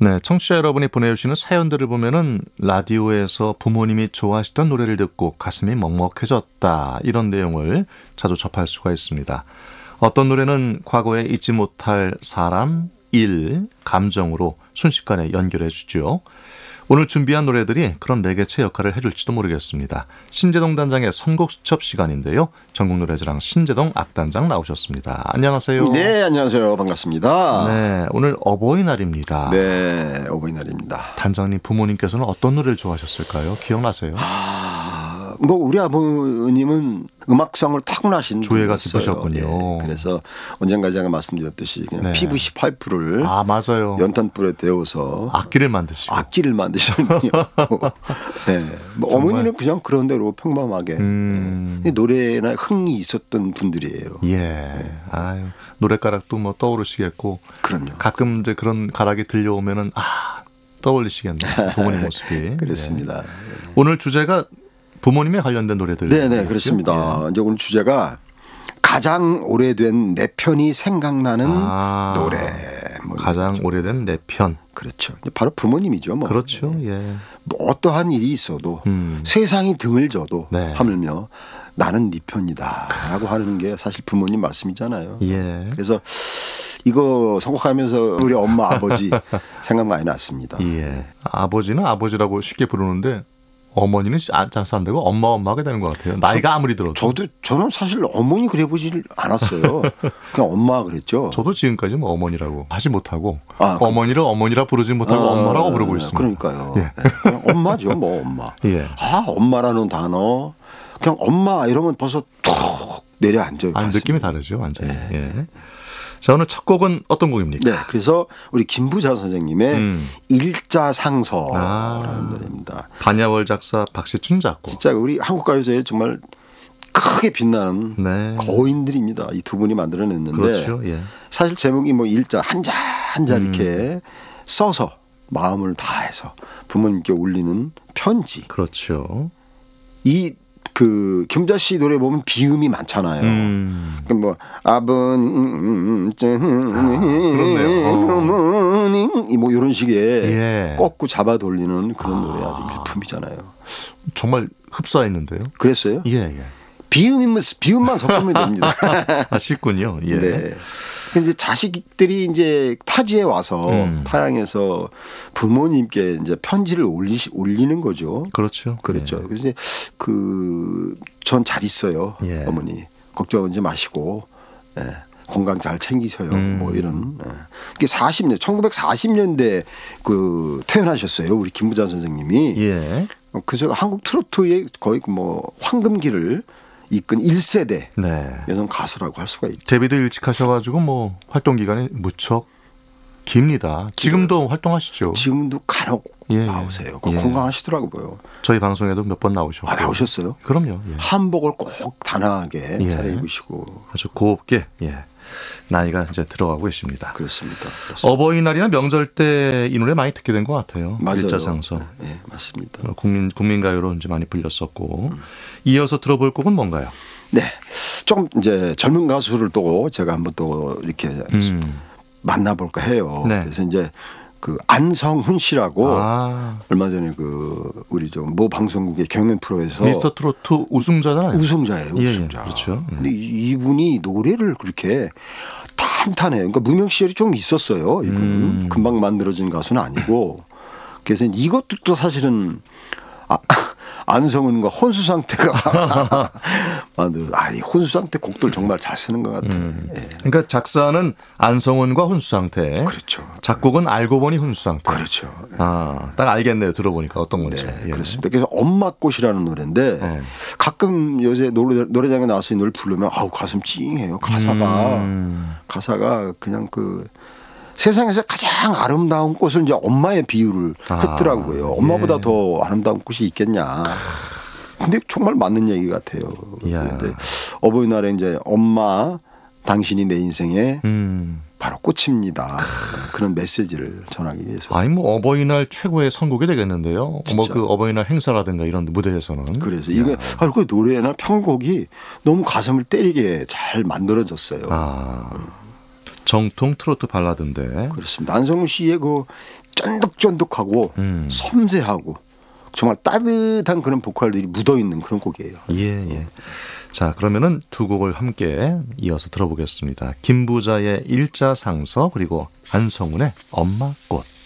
네, 청취자 여러분이 보내주시는 사연들을 보면은 라디오에서 부모님이 좋아하시던 노래를 듣고 가슴이 먹먹해졌다 이런 내용을 자주 접할 수가 있습니다. 어떤 노래는 과거에 잊지 못할 사람, 일, 감정으로 순식간에 연결해 주죠. 오늘 준비한 노래들이 그런 매개체 역할을 해줄지도 모르겠습니다. 신재동 단장의 선곡 수첩 시간인데요. 전국노래자랑 신재동 악단장 나오셨습니다. 안녕하세요. 네, 안녕하세요. 반갑습니다. 네, 오늘 어버이날입니다. 네, 어버이날입니다. 단장님 부모님께서는 어떤 노래를 좋아하셨을까요? 기억나세요? 뭐 우리 아버님은 음악성을 타고나신 조예가 분이었어요. 깊으셨군요. 예, 그래서 언젠가 제가 말씀드렸듯이 그냥 네. PVC 파이프를 맞아요. 연탄불에 데워서 악기를 만드시고. 악기를 만드시는 분이었고 네. 뭐 어머니는 그냥 그런 대로 평범하게 노래나 흥이 있었던 분들이에요. 예. 네. 아유, 노랫가락도 뭐 떠오르시겠고. 그럼요. 가끔 이제 그런 가락이 들려오면은 떠올리시겠네요. 부모님 모습이. 그렇습니다. 네. 오늘 주제가 부모님에 관련된 노래들. 네, 그렇습니다. 예. 이제 오늘 주제가 가장 오래된 내 편이 생각나는 노래. 뭐 가장 그렇죠. 오래된 내 편. 그렇죠. 바로 부모님이죠. 뭐. 그렇죠. 네. 예. 뭐 어떠한 일이 있어도 세상이 등을 져도 네. 하물며 나는 네 편이다라고 하는 게 사실 부모님 말씀이잖아요. 예. 그래서 이거 선곡하면서 우리 엄마 아버지 생각 많이 났습니다. 예. 아버지는 아버지라고 쉽게 부르는데 어머니는 잘 산다고 엄마가 되는 것 같아요. 나이가 아무리 들어도. 저는 사실 어머니 그래 보질 않았어요. 그냥 엄마 그랬죠. 저도 지금까지 뭐 어머니라고 하지 못하고 어머니를 어머니라 부르지 못하고 엄마라고 부르고 있습니다. 그러니까요. 예. 그냥 엄마죠, 뭐 엄마. 예. 엄마라는 단어 그냥 엄마 이러면 벌써 툭 내려앉아요. 느낌이 다르죠, 완전히. 예. 자, 오늘 첫 곡은 어떤 곡입니까? 네, 그래서 우리 김부자 선생님의 일자상서라는 노래입니다. 반야월 작사, 박시춘 작곡. 진짜 우리 한국 가요제에 정말 크게 빛나는 네. 거인들입니다. 이 두 분이 만들어냈는데 그렇죠. 예. 사실 제목이 뭐 일자 한자 이렇게 써서 마음을 다해서 부모님께 올리는 편지. 그렇죠. 김부자 씨 노래 보면 비음이 많잖아요. 그러니까 뭐 뭐 이런 식의 꺾고 잡아 돌리는 그런 노래 아주 일품이잖아요. 정말 흡사했는데요. 그랬어요? 예. 비음만 섞으면 됩니다. 쉽군요. 예. 네. 근데 자식들이 이제 타지에 와서 타양에서 부모님께 이제 편지를 올리는 거죠. 그렇죠. 그랬죠. 그래서 이제 전 잘 있어요. 예. 어머니 걱정하지 마시고 건강 잘 챙기셔요. 뭐 이런. 이게 1940년대 태어나셨어요. 우리 김부자 선생님이. 예. 그래서 한국 트로트의 거의 뭐 황금기를 이끈 1세대 여성 가수라고 할 수가 있죠. 데뷔도 일찍 하셔가지고 뭐 활동 기간이 무척 깁니다. 지금도 활동하시죠? 지금도 간혹 나오세요. 건강하시더라고요. 저희 방송에도 몇 번 나오셨고. 나오셨어요? 그럼요. 예. 한복을 꼭 단아하게 차려입으시고. 아주 곱게 나이가 이제 들어가고 계십니다. 그렇습니다. 어버이날이나 명절 때 이 노래 많이 듣게 된 것 같아요. 맞아요. 일자상서. 네, 맞습니다. 국민가요로 이제 많이 불렸었고. 이어서 들어볼 곡은 뭔가요? 네, 조금 이제 젊은 가수를 또 제가 한번 또 이렇게 만나볼까 해요. 네. 그래서 이제 안성훈 씨라고 얼마 전에 우리 모 방송국의 경연 프로에서 미스터 트로트 우승자잖아요. 우승자예요. 우승자. 예, 그렇죠. 근데 이분이 노래를 그렇게 탄탄해요. 그러니까 무명 시절이 좀 있었어요. 이분은 금방 만들어진 가수는 아니고. 그래서 이것도 또 사실은 안성은과 혼수 상태가 만들어서 이 혼수 상태 곡들 정말 잘 쓰는 것 같아요. 예. 그러니까 작사는 안성훈과 혼수 상태. 그렇죠. 작곡은 알고 보니 혼수 상태. 그렇죠. 딱 알겠네요. 들어보니까 어떤 건지. 네, 그렇습니다. 그래서 엄마꽃이라는 노래인데 가끔 요새 노래장에 나와서 이 노래를 부르면 가슴 찡해요. 가사가 그냥 세상에서 가장 아름다운 꽃을 이제 엄마의 비유를 했더라고요. 엄마보다 더 아름다운 꽃이 있겠냐. 근데 정말 맞는 얘기 같아요. 그런데 어버이날에 이제 엄마 당신이 내 인생의 바로 꽃입니다. 그런 메시지를 전하기 위해서. 뭐 어버이날 최고의 선곡이 되겠는데요. 뭐 어버이날 행사라든가 이런 무대에서는. 그래서 이게 그 노래나 편곡이 너무 가슴을 때리게 잘 만들어졌어요. 정통 트로트 발라드인데. 그렇습니다. 안성훈 씨의 그 쫀득쫀득하고 섬세하고 정말 따뜻한 그런 보컬들이 묻어있는 그런 곡이에요. 예, 예. 자, 그러면은 두 곡을 함께 이어서 들어보겠습니다. 김부자의 일자상서 그리고 안성훈의 엄마꽃.